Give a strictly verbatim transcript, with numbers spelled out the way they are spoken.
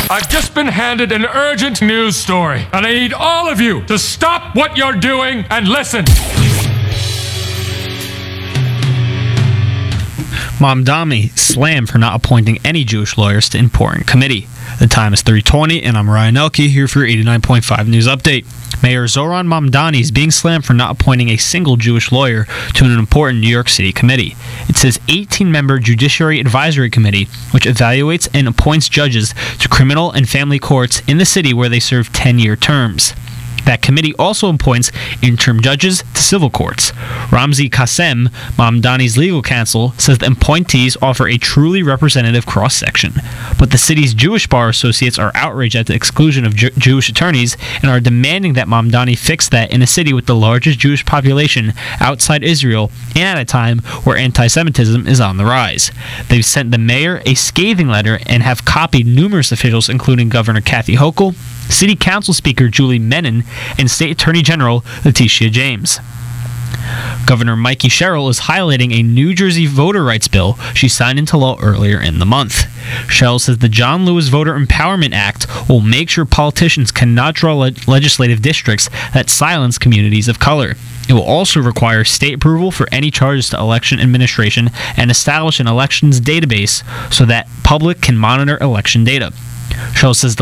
I've just been handed an urgent news story, and I need all of you to stop what you're doing and listen. Mamdani slammed for not appointing any Jewish lawyers to important committee. The time is three twenty, and I'm Ryan Elke here for your eighty-nine point five News Update. Mayor Zoran Mamdani is being slammed for not appointing a single Jewish lawyer to an important New York City committee. It's his eighteen-member Judiciary Advisory Committee, which evaluates and appoints judges to criminal and family courts in the city where they serve ten-year terms. That committee also appoints interim judges to civil courts. Ramzi Kassem, Mamdani's legal counsel, says the appointees offer a truly representative cross-section. But the city's Jewish bar associates are outraged at the exclusion of Jew- Jewish attorneys and are demanding that Mamdani fix that in a city with the largest Jewish population outside Israel and at a time where anti-Semitism is on the rise. They've sent the mayor a scathing letter and have copied numerous officials, including Governor Kathy Hochul, City Council Speaker Julie Menon, and State Attorney General Letitia James. Governor Mikey Sherrill is highlighting a New Jersey voter rights bill she signed into law earlier in the month. Sherrill says the John Lewis Voter Empowerment Act will make sure politicians cannot draw le- legislative districts that silence communities of color. It will also require state approval for any charges to election administration and establish an elections database so that public can monitor election data. Sherrill says the